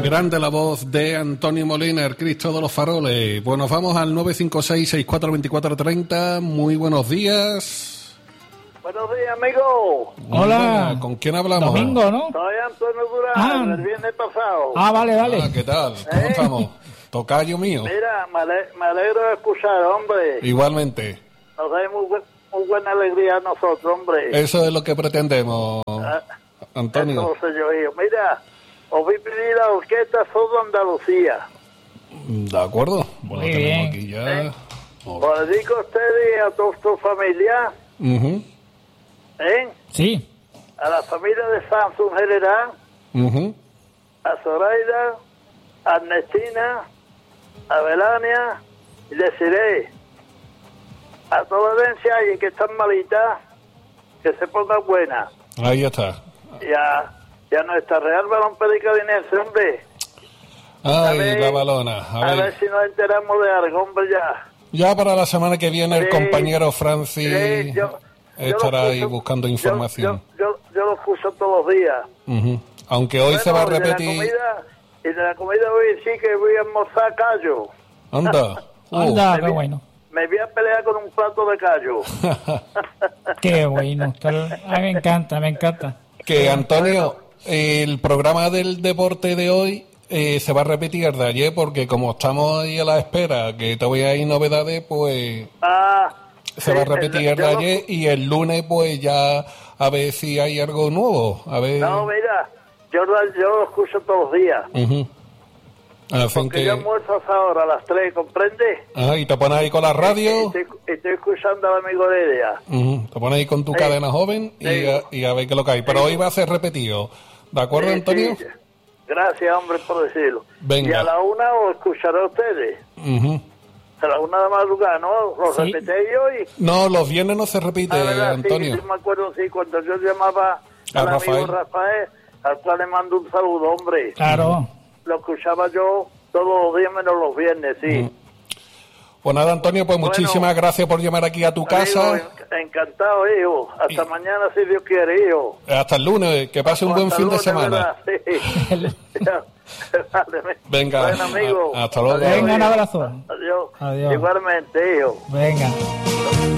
Grande la voz de Antonio Molina, el Cristo de los Faroles. Bueno, vamos al 956-642430. Muy buenos días. Buenos días, amigo. Hola. ¿Con quién hablamos? Domingo, ¿no? Soy Antonio Durán, el viernes pasado. Vale. ¿Qué tal? ¿Cómo estamos? Tocayo mío. Mira, me alegro de escuchar, hombre. Igualmente. Nos da muy buena alegría a nosotros, hombre. Eso es lo que pretendemos, Antonio. Eso sé yo. Mira, os voy a pedir la orquesta Sodo Andalucía. De acuerdo. Bueno, Muy tenemos bien. aquí ya. Os dedico a ustedes y a toda tu familia. Uh-huh. Sí. A la familia de Samsung General, Uh-huh. a Zoraida, a Ernestina, a Belania y Desiree. A toda herencia y que están malitas, que se pongan buenas. Ahí está. Y a nuestra Real Balón Pedicadinense, hombre. Ay, la balona. A ver si nos enteramos de algo, hombre, ya. Ya para la semana que viene el Sí. compañero Francis Yo estará lo ahí escucho- buscando información. Yo lo escucho todos los días. Ujú. Aunque hoy se va a Bueno, repetir. Y de la comida voy a decir que voy a almorzar callo. Anda. Anda, qué bueno. Me voy a pelear con un plato de callo. Qué bueno. A mí me encanta. Que Antonio, el programa del deporte de hoy se va a repetir el de ayer porque como estamos ahí a la espera que todavía hay novedades, pues se va a repetir el de ayer y el lunes pues ya a ver si hay algo nuevo. A ver. No, mira, yo lo escucho todos los días. Ujú. Hacen Porque yo almuerzo hasta ahora a las 3, ¿comprendes? Y te pones ahí con la radio. Estoy escuchando al amigo Heredia. Ujú. Te pones ahí con tu cadena joven y a ver qué es lo que hay. Pero hoy va a ser repetido. ¿De acuerdo, Antonio? Sí. Gracias, hombre, por decirlo. Venga. Y a la 1 os escucharé a ustedes. Ujú. A la 1 de madrugada, ¿no? ¿Lo Sí. repetéis hoy? No, los viernes no se repite, ¿Verdad? Antonio. Sí, me acuerdo, sí, cuando yo llamaba A al Rafael. amigo Rafael, al cual le mando un saludo, hombre. Claro. Lo escuchaba yo todos los días menos los viernes, sí. Pues nada, Antonio, pues Bueno, muchísimas gracias por llamar aquí a tu casa. Amigo, encantado, hijo. Hasta mañana, si Dios quiere, hijo. Hasta el lunes, que pase un buen Hasta fin de lunes, semana. ¿verdad? Sí. Vale, Venga, bueno, amigo. hasta luego. Venga, un abrazo. Adiós. Adiós. Igualmente, hijo. Venga.